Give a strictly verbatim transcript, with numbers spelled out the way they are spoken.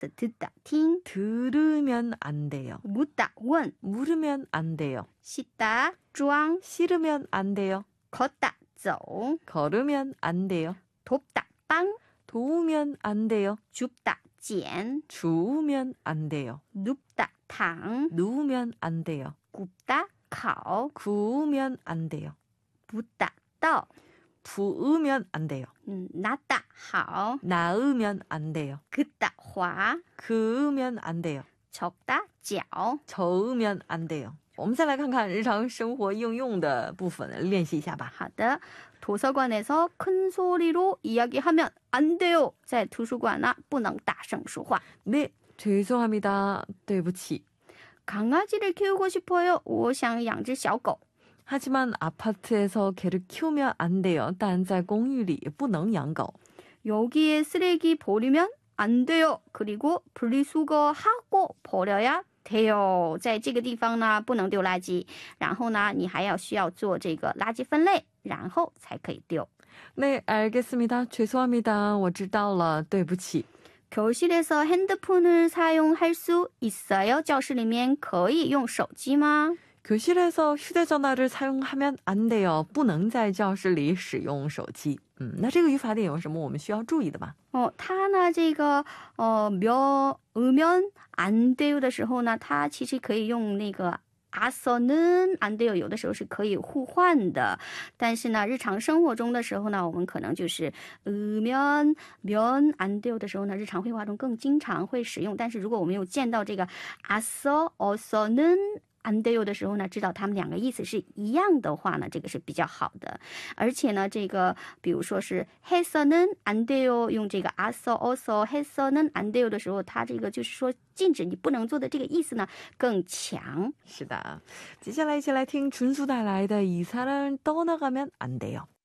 듣다, 팅. 들으면 안 돼요. 묻다, 원. 물으면 안 돼요. 씻다, 装. 싫으면 안 돼요. 걷다, 走. 걸으면 안 돼요. 돕다, 帮. 도우면 안 돼요. 줍다, 捡. 주우면 안 돼요. 눕다, 躺. 누우면 안 돼요. 굽다, 烤. 구우면 안 돼요. 붓다, 倒. 부으면 안 돼요. 음, 낫다, 好. 낳으면 안 돼요. 긋다, 滑. 그으면 안 돼요. 적다, 脚. 저으면 안 돼요. 我们再来看看日常生活应用的部分，练习一下吧。 好的. 도서관에서 큰 소리로 이야기하면 안 돼요. 在图书馆呢不能大声说话. 네, 죄송합니다. 对不起. 강아지를 키우고 싶어요. 我想养只小狗. 하지만 아파트에서 개를 키우면 안 돼요. 但在公寓里不能养狗. 여기에 쓰레기 버리면 안 돼요. 그리고 분리수거하고 버려야 돼요. 在这个地方呢不能丢垃圾，然后呢你还要需要做这个垃圾分类，然后才可以丢. 네, 알겠습니다. 죄송합니다. 我知道了. 对不起. 교실에서 핸드폰을 사용할 수 있어요? 教室里面可以用手机吗? 교실에서 휴대전화를 사용하면 안 돼요. 不能在教室里使用手机. 음, 那这个语法点有什么我们需要注意的吗? 어, 它呢这个呃며 으면 안 돼요的时候呢它其实可以用那个 아서는 안 돼요 有的时候是可以互换的但是呢日常生活中的时候呢我们可能就是 으면 면 안 돼요的时候呢日常会话中更经常会使用但是如果我们有见到这个 아서 어서는 안 돼요的时候呢知道他们两个意思是一样的话呢这个是比较好的而且呢这个比如说是 해서는 안 돼요 用这个 아서 어서 해서는 안 돼요的时候它这个就是说禁止你不能做的这个意思呢更强是的接下来一起来听纯素带来的이 사람은 떠나가면 안 돼요